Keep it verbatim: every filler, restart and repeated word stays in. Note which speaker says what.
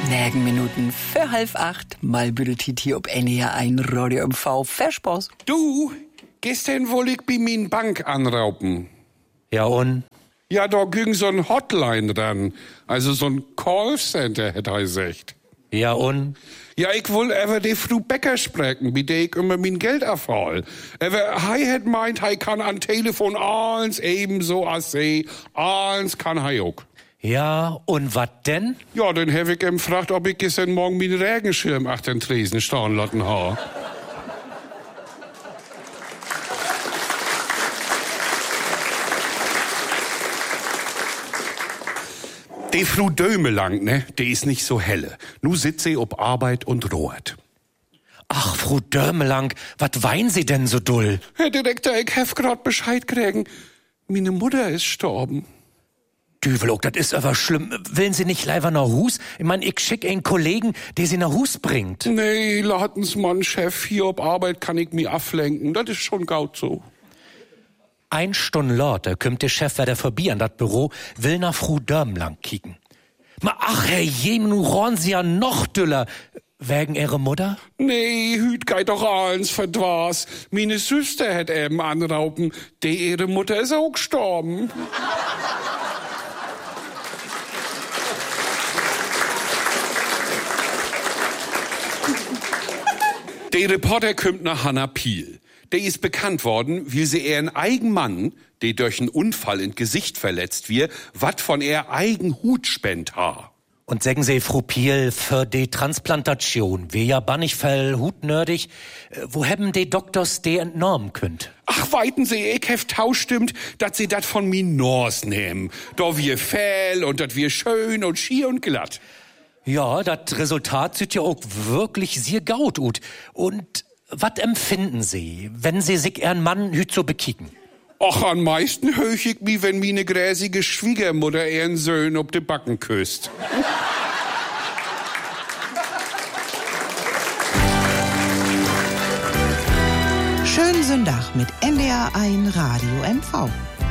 Speaker 1: Nägen Minuten für halb acht. Mal büdelt hier ob N E R ein Radio M V. Verspaß.
Speaker 2: Du, gestern wollte ich bei min Bank anrauben.
Speaker 3: Ja und?
Speaker 2: Ja, da ging so ein Hotline dran. Also so ein Callcenter, hätte er gesagt.
Speaker 3: Ja und?
Speaker 2: Ja, ich will aber die Frau Becker sprechen, mit der ich immer mein Geld erfall. Aber hei hat meint, hei kann an Telefon alles ebenso als sie. Alles kann hei auch.
Speaker 3: Ja, und wat denn?
Speaker 2: Ja, dann hab ich ihm gefragt, ob ich gestern Morgen meinen Regenschirm achter den Tresen stehen lassen ha. Die Frau Dömelang, ne, die ist nicht so helle. Nu sitzt sie ob Arbeit und rohrt.
Speaker 3: Ach, Frau Dörmelang, wat weinen Sie denn so dull?
Speaker 2: Herr Direktor, ich hab grad Bescheid kriegen. Meine Mutter ist gestorben.
Speaker 3: Düvelog, das ist aber schlimm. Willen Sie nicht leider nach Hus? Ich mein, ich schick einen Kollegen, der Sie nach Hus bringt.
Speaker 2: Nee, Ladensmann, Chef, hier ob Arbeit kann ich mich ablenken. Das ist schon gaut so.
Speaker 3: Ein Stunde lauter kommt der Chef wieder vorbei an das Büro, will nach Frau Dörmelang kicken. Ma ach, Herr Jem, nu ron Sie ja noch düller. Wegen Ihre Mutter?
Speaker 2: Nee, hüt geht doch alles verdwas. Meine Süster hat eben anrauben. Die ihre Mutter ist auch gestorben. Der Reporter kommt nach Hanna Piel. Der ist bekannt worden, wie sie ihren eigen Mann, der durch einen Unfall ins Gesicht verletzt wird, wat von ihr eigen Hut spend ha.
Speaker 3: Und sagen Sie, Frau Piel, für die Transplantation, wie ja bannigfell hutnördig, wo haben die Doktors die entnommen könnt?
Speaker 2: Ach, weiten Sie, ich hef tausch stimmt, dass Sie dat von mir Nors nehmen. Da wir fell und dat wir schön und schier und glatt.
Speaker 3: Ja, das Resultat sieht ja auch wirklich sehr gaut ut. Und was empfinden Sie, wenn Sie sich Ihren Mann hüt so bekicken?
Speaker 2: Ach, am meisten höch ich mich, wenn meine gräsige Schwiegermutter ihren Söhn ob de Backen küsst.
Speaker 4: Schönen Sonntag mit N D R eins Radio M V.